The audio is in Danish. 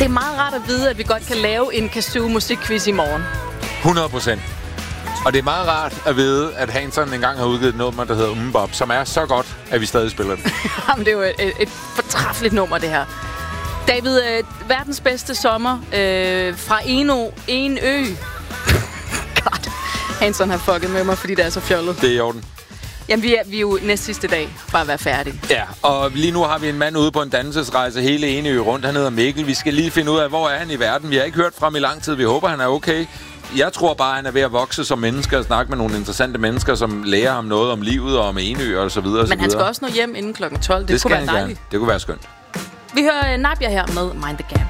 Det er meget rart at vide, at vi godt kan lave en Kazoo musikquiz i morgen. 100%. Og det er meget rart at vide, at Hanson engang har udgivet et nummer, der hedder Umbop, som er så godt, at vi stadig spiller det. Jamen, det er jo et fortræffeligt nummer, det her. David, verdens bedste sommer fra en ø. God, Hanson har fucket med mig, fordi det er så fjollet. Det er i orden. Jamen, vi er jo næst sidste dag fra at være færdige. Ja, og lige nu har vi en mand ude på en dannelsesrejse hele Enø rundt. Han hedder Mikkel. Vi skal lige finde ud af, hvor er han i verden. Vi har ikke hørt fra ham i lang tid. Vi håber, han er okay. Jeg tror bare, han er ved at vokse som menneske og snakke med nogle interessante mennesker, som lærer ham noget om livet og om Enø og så videre. Men han skal også nå hjem inden kl. 12. Det kunne være dejligt. Det kunne være skønt. Vi hører Nadia her med Mind the Gap.